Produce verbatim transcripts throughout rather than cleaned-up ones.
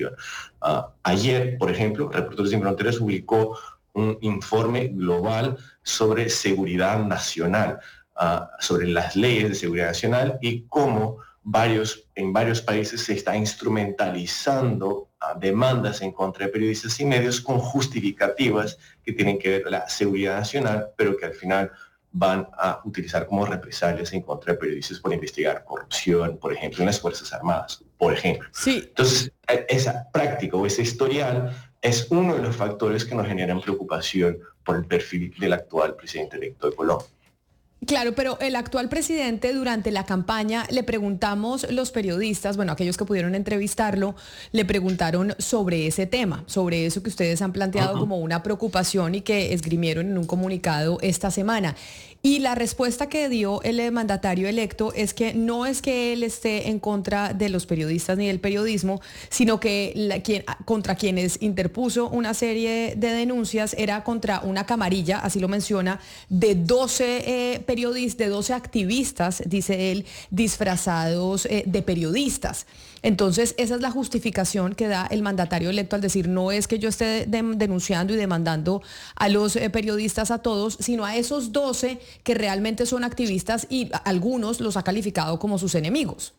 Uh, ayer, por ejemplo, Reporteros Sin Fronteras publicó un informe global sobre seguridad nacional, uh, sobre las leyes de seguridad nacional y cómo varios, en varios países se está instrumentalizando uh, demandas en contra de periodistas y medios con justificativas que tienen que ver con la seguridad nacional, pero que al final van a utilizar como represalias en contra de periodistas por investigar corrupción, por ejemplo, en las Fuerzas Armadas, por ejemplo. Sí. Entonces, esa práctica o ese historial es uno de los factores que nos generan preocupación por el perfil del actual presidente electo de Colombia. Claro, pero el actual presidente, durante la campaña, le preguntamos los periodistas, bueno, aquellos que pudieron entrevistarlo, le preguntaron sobre ese tema, sobre eso que ustedes han planteado uh-huh. como una preocupación y que esgrimieron en un comunicado esta semana. Y la respuesta que dio el mandatario electo es que no es que él esté en contra de los periodistas ni del periodismo, sino que la, quien, contra quienes interpuso una serie de denuncias era contra una camarilla, así lo menciona, de doce eh, periodistas, de doce activistas, dice él, disfrazados eh, de periodistas. Entonces, esa es la justificación que da el mandatario electo al decir, no es que yo esté de, denunciando y demandando a los eh, periodistas a todos, sino a esos doce que realmente son activistas y algunos los ha calificado como sus enemigos.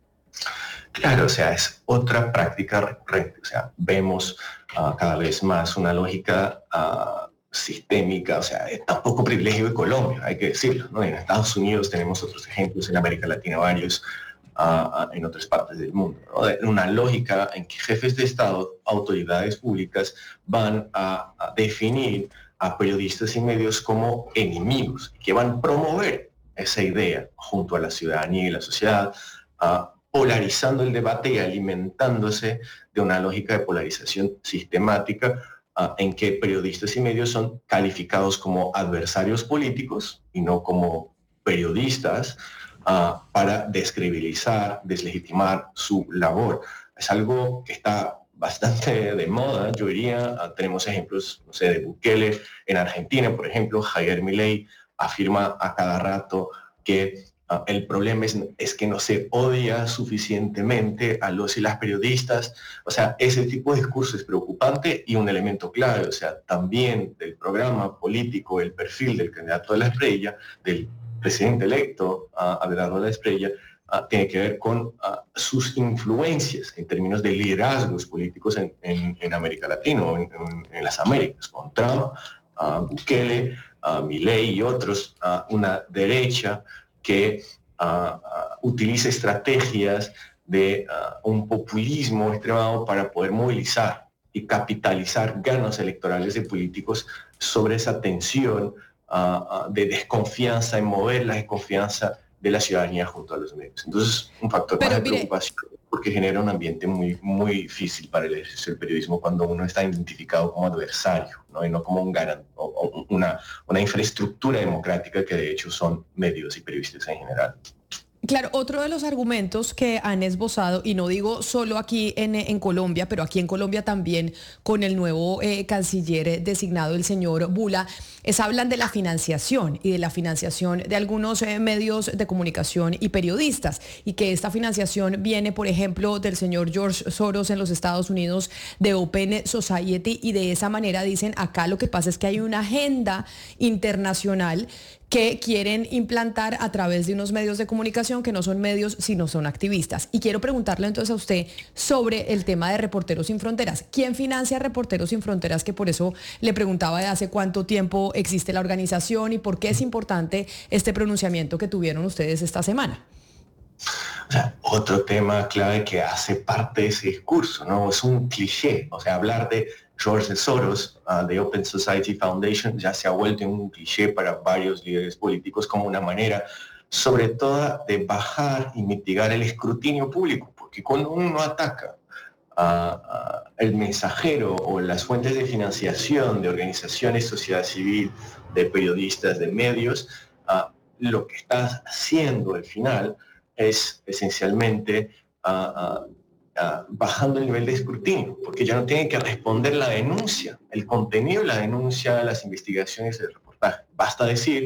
Claro, o sea, es otra práctica recurrente. O sea, vemos uh, cada vez más una lógica uh, sistémica, o sea, es tampoco privilegio de Colombia, hay que decirlo, ¿no? En Estados Unidos tenemos otros ejemplos, en América Latina varios, Uh, en otras partes del mundo, ¿no? Una lógica en que jefes de Estado, autoridades públicas van a, a definir a periodistas y medios como enemigos, que van a promover esa idea junto a la ciudadanía y la sociedad, uh, polarizando el debate y alimentándose de una lógica de polarización sistemática uh, en que periodistas y medios son calificados como adversarios políticos y no como periodistas, Uh, para descredibilizar, deslegitimar su labor. Es algo que está bastante de moda, yo diría. Uh, tenemos ejemplos, no sé, de Bukele en Argentina, por ejemplo. Javier Milei afirma a cada rato que uh, el problema es, es que no se odia suficientemente a los y las periodistas. O sea, ese tipo de discurso es preocupante y un elemento clave, o sea, también del programa político, el perfil del candidato de la estrella, del presidente electo, uh, Abelardo de la Espriella, uh, tiene que ver con uh, sus influencias en términos de liderazgos políticos en, en, en América Latina, en, en, en las Américas, con Trump, uh, Bukele, uh, Milei y otros, uh, una derecha que uh, uh, utiliza estrategias de uh, un populismo extremado para poder movilizar y capitalizar ganas electorales de políticos sobre esa tensión Uh, uh, de desconfianza, en mover la desconfianza de la ciudadanía junto a los medios. Entonces, un factor Pero, más de mire, preocupación porque genera un ambiente muy, muy difícil para el ejercicio del periodismo cuando uno está identificado como adversario, ¿no? Y no como un garante, o, o una, una infraestructura democrática que de hecho son medios y periodistas en general. Claro, otro de los argumentos que han esbozado, y no digo solo aquí en, en Colombia, pero aquí en Colombia también con el nuevo eh, canciller designado, el señor Bula, es hablan de la financiación y de la financiación de algunos eh, medios de comunicación y periodistas, y que esta financiación viene, por ejemplo, del señor George Soros en los Estados Unidos, de Open Society, y de esa manera dicen, acá lo que pasa es que hay una agenda internacional que quieren implantar a través de unos medios de comunicación que no son medios, sino son activistas. Y quiero preguntarle entonces a usted sobre el tema de Reporteros Sin Fronteras. ¿Quién financia Reporteros Sin Fronteras? Que por eso le preguntaba de hace cuánto tiempo existe la organización y por qué es importante este pronunciamiento que tuvieron ustedes esta semana. O sea, otro tema clave que hace parte de ese discurso, ¿no? Es un cliché, o sea, hablar de George Soros, uh, de Open Society Foundation, ya se ha vuelto un cliché para varios líderes políticos como una manera, sobre todo, de bajar y mitigar el escrutinio público, porque cuando uno ataca a, a el mensajero o las fuentes de financiación de organizaciones, sociedad civil, de periodistas, de medios, uh, lo que está haciendo al final es esencialmente uh, uh, uh, bajando el nivel de escrutinio, porque ya no tienen que responder la denuncia, el contenido de la denuncia, las investigaciones, el reportaje. Basta decir,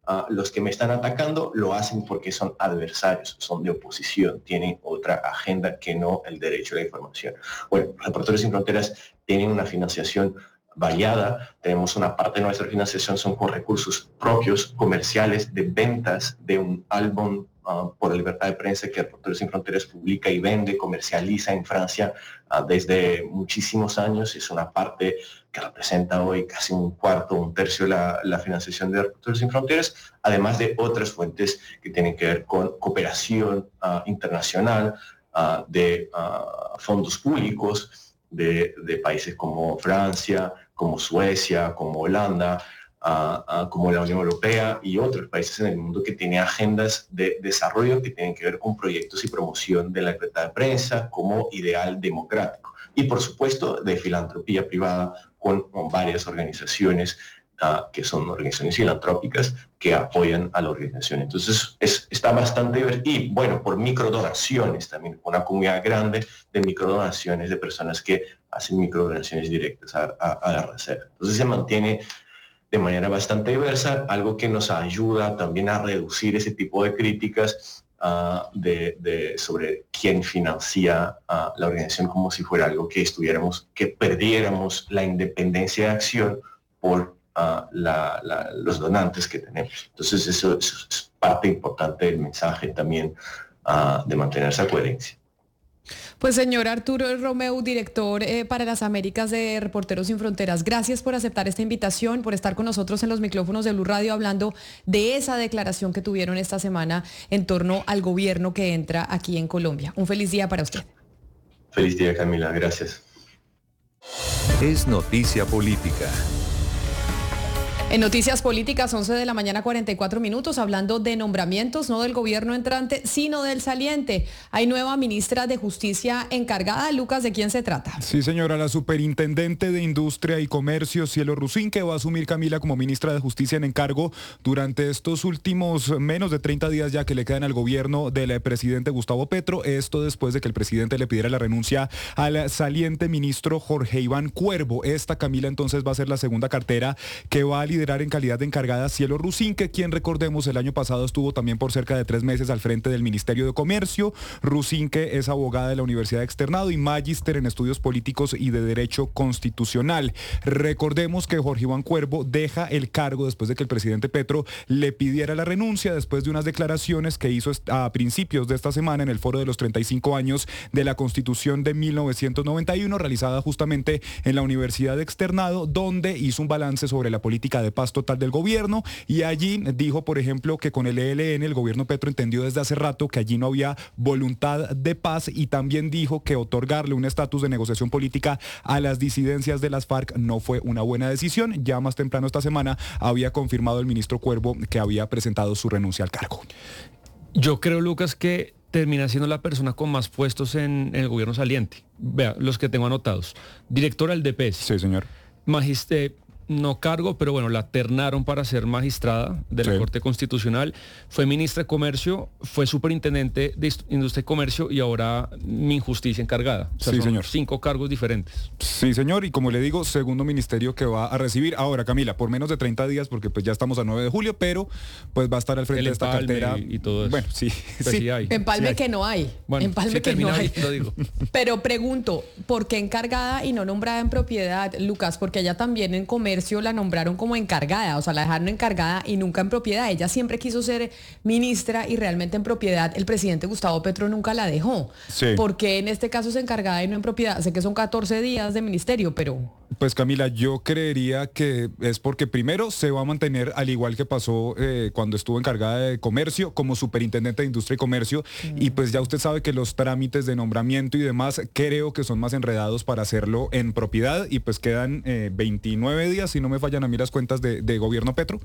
Uh, los que me están atacando lo hacen porque son adversarios, son de oposición, tienen otra agenda que no el derecho a la información. Bueno, Reporteros Sin Fronteras tienen una financiación variada, tenemos una parte de nuestra financiación son con recursos propios, comerciales, de ventas de un álbum uh, por la libertad de prensa que Reporteros Sin Fronteras publica y vende, comercializa en Francia uh, desde muchísimos años. Es una parte que representa hoy casi un cuarto, un tercio de la, la financiación de Reporteros Sin Fronteras, además de otras fuentes que tienen que ver con cooperación uh, internacional, uh, de uh, fondos públicos de, de países como Francia, como Suecia, como Holanda, uh, uh, como la Unión Europea y otros países en el mundo que tienen agendas de desarrollo que tienen que ver con proyectos y promoción de la libertad de prensa como ideal democrático. Y por supuesto de filantropía privada con, con varias organizaciones uh, que son organizaciones filantrópicas que apoyan a la organización. Entonces es, está bastante divertido. Y bueno, por microdonaciones también, una comunidad grande de microdonaciones de personas que hacen microdonaciones directas a, a, a la reserva. Entonces se mantiene de manera bastante diversa, algo que nos ayuda también a reducir ese tipo de críticas Uh, de, de, sobre quién financia uh, la organización, como si fuera algo que estuviéramos, que perdiéramos la independencia de acción por uh, la, la, los donantes que tenemos. Entonces eso, eso es parte importante del mensaje también uh, de mantener esa coherencia. Pues señor Arturo Romeu, director eh, para las Américas de Reporteros Sin Fronteras, gracias por aceptar esta invitación, por estar con nosotros en los micrófonos de Blue Radio hablando de esa declaración que tuvieron esta semana en torno al gobierno que entra aquí en Colombia. Un feliz día para usted. Feliz día, Camila, gracias. Es noticia política. En Noticias Políticas, once de la mañana, cuarenta y cuatro minutos, hablando de nombramientos, no del gobierno entrante, sino del saliente. Hay nueva ministra de Justicia encargada. Lucas, ¿de quién se trata? Sí, señora, la superintendente de Industria y Comercio, Cielo Rusín, que va a asumir, Camila, como ministra de Justicia en encargo durante estos últimos menos de treinta días ya que le quedan al gobierno del presidente Gustavo Petro. Esto después de que el presidente le pidiera la renuncia al saliente ministro Jorge Iván Cuervo. Esta, Camila, entonces va a ser la segunda cartera que va a liderar en calidad de encargada Cielo Rusínque, quien, recordemos, el año pasado estuvo también por cerca de tres meses al frente del Ministerio de Comercio. Rusínque es abogada de la Universidad de Externado y magíster en estudios políticos y de derecho constitucional. Recordemos que Jorge Iván Cuervo deja el cargo después de que el presidente Petro le pidiera la renuncia, después de unas declaraciones que hizo a principios de esta semana en el foro de los treinta y cinco años de la Constitución de mil novecientos noventa y uno, realizada justamente en la Universidad de Externado, donde hizo un balance sobre la política de paz total del gobierno, y allí dijo, por ejemplo, que con el E L N el gobierno Petro entendió desde hace rato que allí no había voluntad de paz, y también dijo que otorgarle un estatus de negociación política a las disidencias de las FARC no fue una buena decisión. Ya más temprano esta semana había confirmado el ministro Cuervo que había presentado su renuncia al cargo. Yo creo, Lucas, que termina siendo la persona con más puestos en, en el gobierno saliente. Vea, los que tengo anotados. Directora del D P S. Sí, señor. Magister... no cargo, pero bueno, la ternaron para ser magistrada de la sí. Corte Constitucional, fue ministra de Comercio, fue superintendente de Industria y Comercio y ahora Minjusticia encargada. O sea, sí, son señor. Cinco cargos diferentes. Sí, señor, y como le digo, segundo ministerio que va a recibir. Ahora, Camila, por menos de treinta días, porque pues ya estamos a nueve de julio, pero pues va a estar al frente El de esta cartera. Y, y todo eso. Bueno, sí. Pues sí. sí hay. Empalme sí hay. que no hay. Bueno, Empalme sí que no hay. Ahí, lo digo. Pero pregunto, ¿por qué encargada y no nombrada en propiedad, Lucas? Porque ella también en comercio la nombraron como encargada, o sea, la dejaron encargada y nunca en propiedad. Ella siempre quiso ser ministra y realmente en propiedad el presidente Gustavo Petro nunca la dejó. Sí. ¿Por qué en este caso es encargada y no en propiedad? Sé que son catorce días de ministerio, pero... Pues Camila, yo creería que es porque primero se va a mantener, al igual que pasó eh, cuando estuvo encargada de comercio, como superintendente de Industria y Comercio, mm. y pues ya usted sabe que los trámites de nombramiento y demás creo que son más enredados para hacerlo en propiedad, y pues quedan eh, veintinueve días, si no me fallan a mí las cuentas de, de gobierno Petro.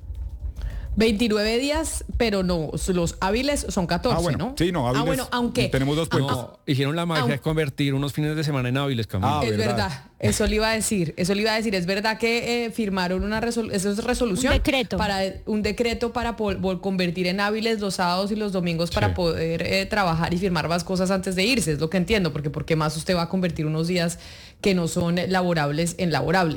veintinueve días, pero no, los hábiles son catorce, ah, bueno, ¿no? Sí, no, hábiles. Ah, bueno, aunque... Tenemos dos cuentas. No, hicieron la magia de convertir unos fines de semana en hábiles, Camila. Ah, es verdad. verdad, eso le iba a decir, eso le iba a decir, es verdad que eh, firmaron una resolución, eso es resolución. Un decreto. Para, un decreto para po- po- convertir en hábiles los sábados y los domingos para sí. poder eh, trabajar y firmar más cosas antes de irse, es lo que entiendo, porque ¿por qué más usted va a convertir unos días que no son laborables en laborables?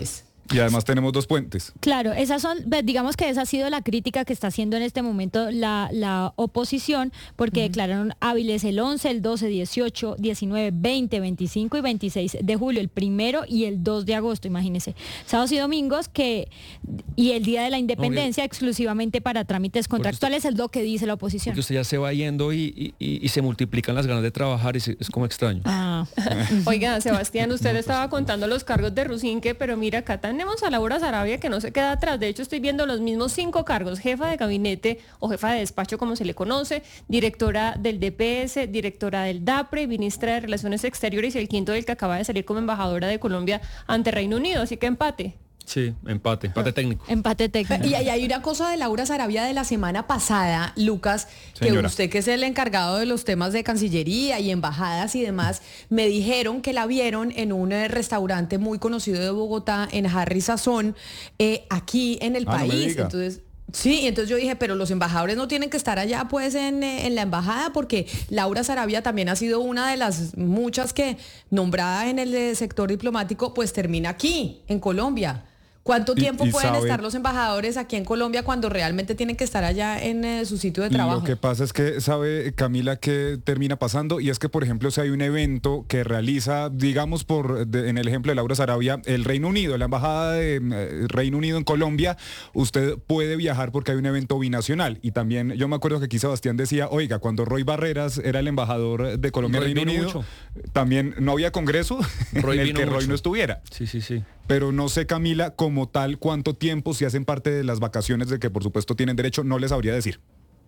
Y además tenemos dos puentes. Claro, esas son, digamos que esa ha sido la crítica que está haciendo en este momento la, la oposición, porque uh-huh. declararon hábiles el once, el doce, dieciocho, diecinueve, veinte, veinticinco y veintiséis de julio, el primero y el dos de agosto, imagínense. Sábados y domingos que y el día de la independencia okay. exclusivamente para trámites contractuales usted, es lo que dice la oposición. Porque usted ya se va yendo y, y, y se multiplican las ganas de trabajar y se, es como extraño. Ah. Oiga, Sebastián, usted estaba contando los cargos de Rusinque, pero mira, acá tenemos a Laura Sarabia que no se queda atrás. De hecho, estoy viendo los mismos cinco cargos: jefa de gabinete o jefa de despacho, como se le conoce, directora del D P S, directora del DAPRE, ministra de Relaciones Exteriores y el quinto del que acaba de salir como embajadora de Colombia ante Reino Unido. Así que empate. Sí, empate, empate técnico. Empate técnico. Y, y hay una cosa de Laura Sarabia de la semana pasada, Lucas, Señora. que usted, que es el encargado de los temas de Cancillería y embajadas y demás, me dijeron que la vieron en un eh, restaurante muy conocido de Bogotá, en Harry Sazón, eh, aquí en el ah, país. No Entonces... Sí, entonces yo dije, pero los embajadores no tienen que estar allá pues en, en la embajada, porque Laura Sarabia también ha sido una de las muchas que, nombrada en el sector diplomático, pues termina aquí, en Colombia. ¿Cuánto tiempo y, y pueden sabe, estar los embajadores aquí en Colombia cuando realmente tienen que estar allá en eh, su sitio de trabajo? Lo que pasa es que sabe, Camila, que termina pasando, y es que, por ejemplo, si hay un evento que realiza, digamos, por de, en el ejemplo de Laura Sarabia, el Reino Unido, la embajada de eh, Reino Unido en Colombia, usted puede viajar porque hay un evento binacional. Y también yo me acuerdo que aquí Sebastián decía, oiga, cuando Roy Barreras era el embajador de Colombia en Reino Unido, mucho. también no había congreso Roy en el que mucho. Roy no estuviera. Sí, sí, sí. Pero no sé, Camila, como tal, cuánto tiempo, si hacen parte de las vacaciones de que por supuesto tienen derecho, no les sabría decir.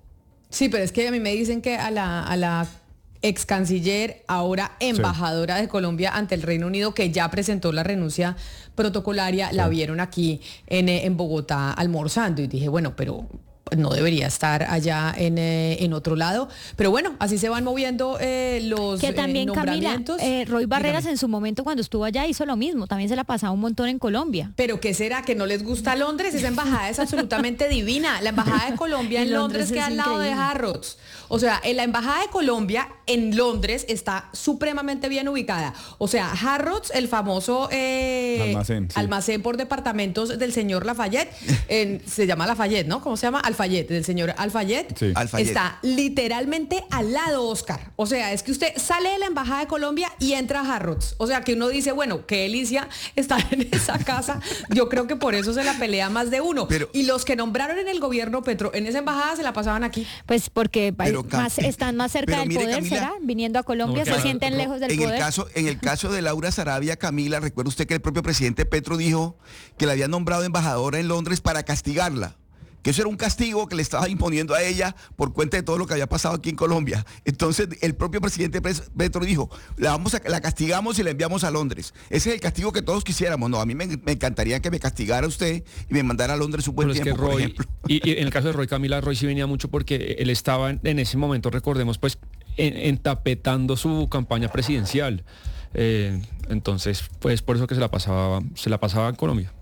Sí, pero es que a mí me dicen que a la, a la ex canciller, ahora embajadora sí. de Colombia ante el Reino Unido, que ya presentó la renuncia protocolaria, sí. la vieron aquí en, en Bogotá almorzando. Y dije, bueno, pero... no debería estar allá en, eh, en otro lado, pero bueno, así se van moviendo eh, los que también, eh, nombramientos. Camila, eh, Roy Barreras Dígame. En su momento cuando estuvo allá hizo lo mismo, también se la pasaba un montón en Colombia. ¿Pero qué será? ¿Que no les gusta Londres? Esa embajada es absolutamente divina. La embajada de Colombia en Londres, Londres queda al lado de Harrods. O sea, en la embajada de Colombia en Londres está supremamente bien ubicada. O sea, Harrods, el famoso eh, almacén, sí. almacén por departamentos del señor Lafayette, en, se llama Lafayette, ¿no? ¿Cómo se llama? Alfayette, del señor Alfayette. Sí. Alfayette. Está literalmente al lado, Oscar. O sea, es que usted sale de la embajada de Colombia y entra a Harrods. O sea, que uno dice, bueno, qué delicia estar en esa casa. Yo creo que por eso se la pelea más de uno. Pero, y los que nombraron en el gobierno Petro en esa embajada se la pasaban aquí. Pues porque pero, más, están más cerca del mire, poder, Camila, ¿será? Viniendo a Colombia, no, se claro, sienten lejos del en poder. El caso, en el caso de Laura Sarabia, Camila, recuerda usted que el propio presidente Petro dijo que la había nombrado embajadora en Londres para castigarla, que eso era un castigo que le estaba imponiendo a ella por cuenta de todo lo que había pasado aquí en Colombia. Entonces el propio presidente Petro dijo, la, vamos a, la castigamos y la enviamos a Londres. Ese es el castigo que todos quisiéramos. No, a mí me, me encantaría que me castigara usted y me mandara a Londres un buen Pero tiempo, es que Roy, por ejemplo. Y, y en el caso de Roy, Camila, Roy sí venía mucho porque él estaba en, en ese momento, recordemos, pues, en, entapetando su campaña presidencial. Eh, entonces, pues por eso que se la pasaba, se la pasaba en Colombia.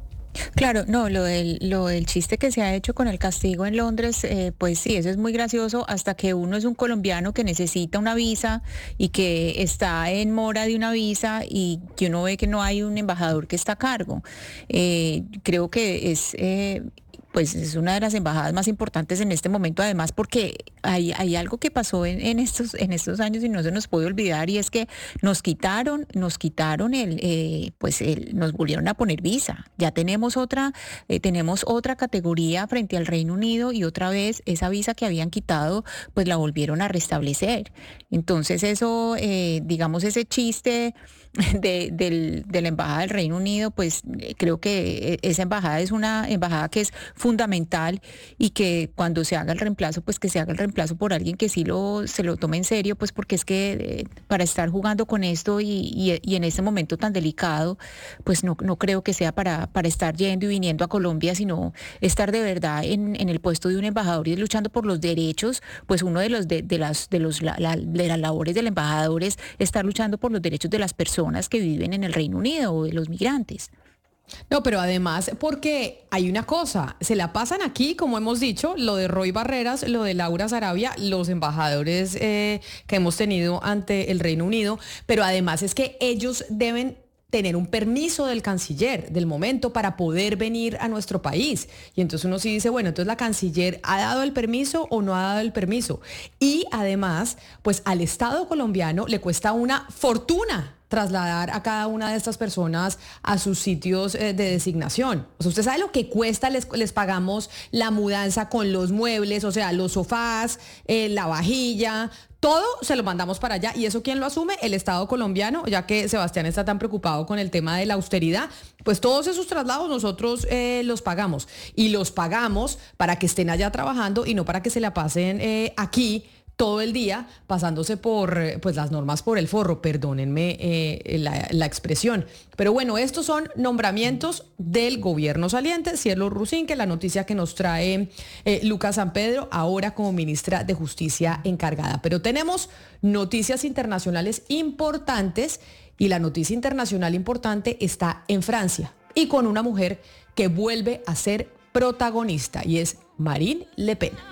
Claro, no, lo del, lo del chiste que se ha hecho con el castigo en Londres, eh, pues sí, eso es muy gracioso hasta que uno es un colombiano que necesita una visa y que está en mora de una visa y que uno ve que no hay un embajador que está a cargo. Eh, creo que es... Eh, pues es una de las embajadas más importantes en este momento, además porque hay, hay algo que pasó en, en estos en estos años y no se nos puede olvidar, y es que nos quitaron, nos quitaron el, eh, pues el, nos volvieron a poner visa. Ya tenemos otra, eh, tenemos otra categoría frente al Reino Unido y otra vez esa visa que habían quitado, pues la volvieron a restablecer. Entonces eso, eh, digamos, ese chiste de, del, de la embajada del Reino Unido, pues eh, creo que esa embajada es una embajada que es fundamental y que cuando se haga el reemplazo, pues que se haga el reemplazo por alguien que sí lo se lo tome en serio, pues porque es que eh, para estar jugando con esto y, y, y en este momento tan delicado, pues no, no creo que sea para, para estar yendo y viniendo a Colombia, sino estar de verdad en, en el puesto de un embajador y luchando por los derechos. Pues uno de los de, de las de los la, la, de las labores del embajador es estar luchando por los derechos de las personas que viven en el Reino Unido o de los migrantes. No, pero además porque hay una cosa, se la pasan aquí, como hemos dicho, lo de Roy Barreras, lo de Laura Sarabia, los embajadores eh, que hemos tenido ante el Reino Unido, pero además es que ellos deben tener un permiso del canciller del momento para poder venir a nuestro país. Y entonces uno sí dice, bueno, entonces la canciller ¿ha dado el permiso o no ha dado el permiso? Y además, pues al Estado colombiano le cuesta una fortuna trasladar a cada una de estas personas a sus sitios eh, de designación. O sea, usted sabe lo que cuesta, les, les pagamos la mudanza con los muebles, o sea, los sofás, eh, la vajilla, todo se lo mandamos para allá. ¿Y eso quién lo asume? El Estado colombiano, ya que Sebastián está tan preocupado con el tema de la austeridad. Pues todos esos traslados nosotros eh, los pagamos. Y los pagamos para que estén allá trabajando y no para que se la pasen eh, aquí todo el día pasándose por pues las normas por el forro, perdónenme eh, la, la expresión. Pero bueno, estos son nombramientos del gobierno saliente. Cielo Rusinque, la noticia que nos trae eh, Lucas San Pedro, ahora como ministra de Justicia encargada. Pero tenemos noticias internacionales importantes y la noticia internacional importante está en Francia y con una mujer que vuelve a ser protagonista y es Marine Le Pen.